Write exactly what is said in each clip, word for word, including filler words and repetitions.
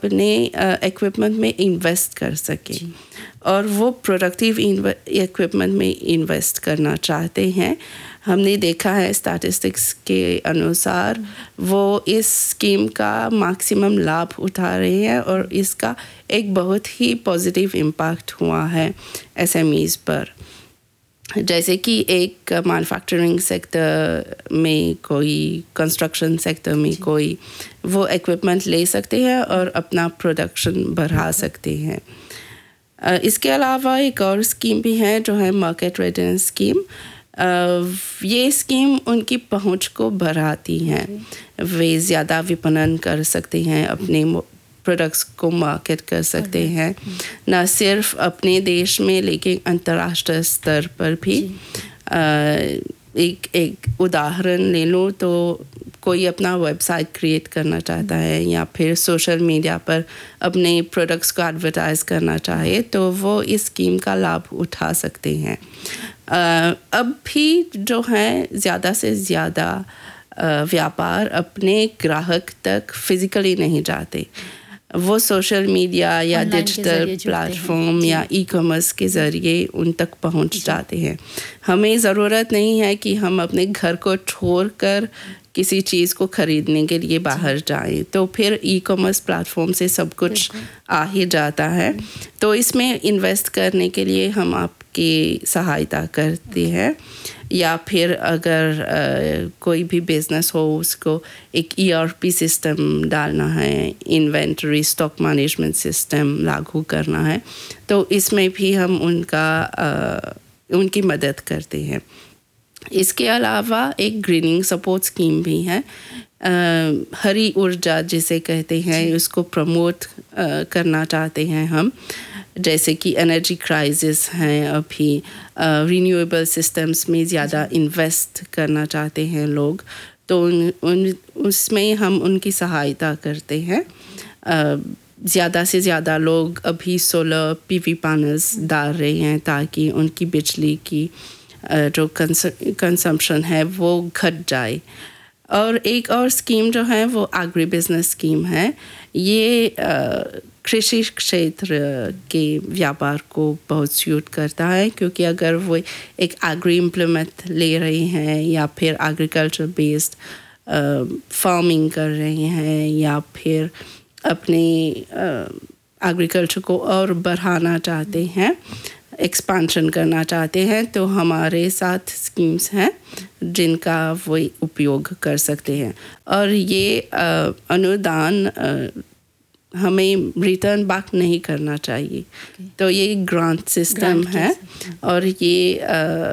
अपने इक्विपमेंट में इन्वेस्ट कर सकें और वो प्रोडक्टिव इक्विपमेंट में इन्वेस्ट करना चाहते हैं। हमने देखा है स्टैटिस्टिक्स के अनुसार वो इस स्कीम का मैक्सिमम लाभ उठा रहे हैं और इसका एक बहुत ही पॉजिटिव इम्पैक्ट हुआ है एसएमईज़ पर। जैसे कि एक मैन्युफैक्चरिंग सेक्टर में कोई, कंस्ट्रक्शन सेक्टर में कोई वो इक्विपमेंट ले सकते हैं और अपना प्रोडक्शन बढ़ा सकते हैं। इसके अलावा एक और स्कीम भी है जो है मार्केट रेडिनेस स्कीम। ये स्कीम उनकी पहुंच को बढ़ाती हैं, वे ज़्यादा विपणन कर सकते हैं, अपने प्रोडक्ट्स को मार्केट कर सकते हैं, न सिर्फ अपने देश में लेकिन अंतर्राष्ट्रीय स्तर पर भी। एक एक उदाहरण ले लो तो कोई अपना वेबसाइट क्रिएट करना चाहता है या फिर सोशल मीडिया पर अपने प्रोडक्ट्स को एडवर्टाइज करना चाहे तो वो इस स्कीम का लाभ उठा सकते हैं। अब भी जो है ज़्यादा से ज़्यादा व्यापार अपने ग्राहक तक फिजिकली नहीं जाते, वो सोशल मीडिया या डिजिटल प्लेटफॉर्म या ई कॉमर्स के ज़रिए उन तक पहुंच जाते हैं। हमें ज़रूरत नहीं है कि हम अपने घर को छोड़कर किसी चीज़ को ख़रीदने के लिए बाहर जाएं, तो फिर ई कॉमर्स प्लेटफॉर्म से सब कुछ आ ही जाता है। तो इसमें इन्वेस्ट करने के लिए हम आपकी सहायता करते हैं। या फिर अगर आ, कोई भी बिज़नेस हो उसको एक ईआरपी सिस्टम डालना है, इन्वेंटरी स्टॉक मैनेजमेंट सिस्टम लागू करना है, तो इसमें भी हम उनका आ, उनकी मदद करते हैं। इसके अलावा एक ग्रीनिंग सपोर्ट स्कीम भी है, आ, हरी ऊर्जा जिसे कहते हैं, उसको प्रमोट करना चाहते हैं हम। जैसे कि एनर्जी क्राइसिस हैं, अभी रिन्यूएबल सिस्टम्स में ज़्यादा इन्वेस्ट करना चाहते हैं लोग, तो उन, उन उसमें हम उनकी सहायता करते हैं। ज़्यादा से ज़्यादा लोग अभी सोलर पीवी पैनल्स डाल रहे हैं ताकि उनकी बिजली की जो कंजम्पशन है वो घट जाए। और एक और स्कीम जो है वो एग्री बिजनेस स्कीम है। ये कृषि क्षेत्र के व्यापार को बहुत सूट करता है, क्योंकि अगर वो एक एग्री इम्प्लीमेंट ले रहे हैं या फिर एग्रीकल्चर बेस्ड फार्मिंग कर रहे हैं या फिर अपने एग्रीकल्चर को और बढ़ाना चाहते हैं, एक्सपेंशन करना चाहते हैं, तो हमारे साथ स्कीम्स हैं जिनका वो उपयोग कर सकते हैं। और ये अनुदान हमें रिटर्न बैक नहीं करना चाहिए। okay. तो ये ग्रांट सिस्टम है और ये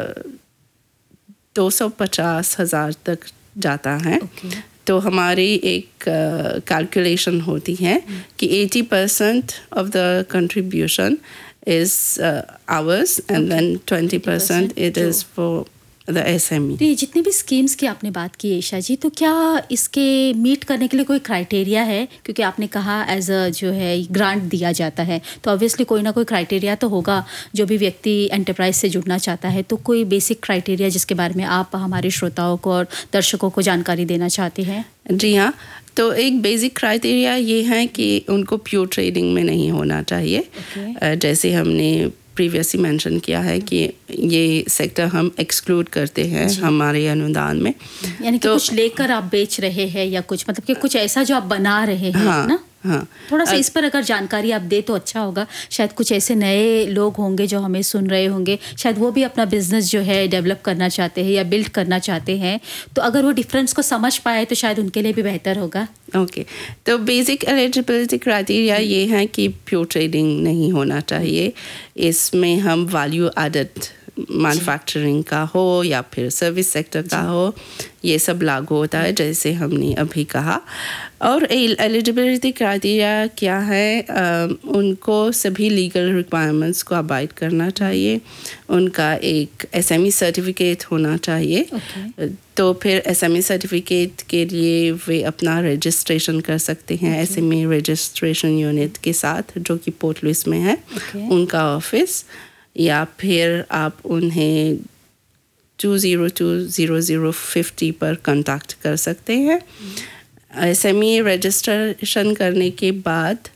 दो सौ पचास हज़ार तक जाता है। okay. तो हमारी एक कैलकुलेशन uh, होती है hmm. कि अस्सी percent of the contribution is uh, ours and okay. then twenty percent it is for the S M E। तो ये जितनी भी स्कीम्स की आपने बात की ईशा जी, तो क्या इसके मीट करने के लिए कोई क्राइटेरिया है? क्योंकि आपने कहा एज अ जो है ग्रांट दिया जाता है, तो ऑब्वियसली कोई ना कोई क्राइटेरिया तो होगा जो भी व्यक्ति एंटरप्राइज से जुड़ना चाहता है। तो कोई बेसिक क्राइटेरिया जिसके बारे में आप हमारे श्रोताओं को और दर्शकों को जानकारी देना चाहते हैं? जी हाँ, तो एक बेसिक क्राइटेरिया ये है कि उनको प्योर ट्रेडिंग में नहीं होना चाहिए। okay. जैसे हमने प्रीवियसली मेंशन किया है कि ये सेक्टर हम एक्सक्लूड करते हैं हमारे अनुदान में। यानी कि तो, कुछ लेकर आप बेच रहे हैं या कुछ मतलब कि कुछ ऐसा जो आप बना रहे हैं, हाँ, ना? हाँ, थोड़ा सा इस पर अगर जानकारी आप दे तो अच्छा होगा। शायद कुछ ऐसे नए लोग होंगे जो हमें सुन रहे होंगे, शायद वो भी अपना बिजनेस जो है डेवलप करना चाहते हैं या बिल्ड करना चाहते हैं, तो अगर वो डिफरेंस को समझ पाए तो शायद उनके लिए भी बेहतर होगा। Okay okay. तो बेसिक एलिजिबिलिटी क्राइटेरिया ये है कि प्योर ट्रेडिंग नहीं होना चाहिए। इसमें हम वैल्यू एडेड मैन्युफैक्चरिंग का हो या फिर सर्विस सेक्टर का हो, ये सब लागू होता है जैसे हमने अभी कहा। और एलिजिबिलिटी क्राइटेरिया क्या है? आ, उनको सभी लीगल रिक्वायरमेंट्स को अबाइड करना चाहिए, उनका एक एसएमई सर्टिफिकेट होना चाहिए। okay. तो फिर एसएमई सर्टिफिकेट के लिए वे अपना रजिस्ट्रेशन कर सकते हैं okay. एसएमई रजिस्ट्रेशन यूनिट के साथ जो कि पोर्ट लुइस में है okay. उनका ऑफिस, या फिर आप उन्हें to zero two zero zero fifty पर कांटेक्ट कर सकते हैं। एसएमई रजिस्ट्रेशन करने के बाद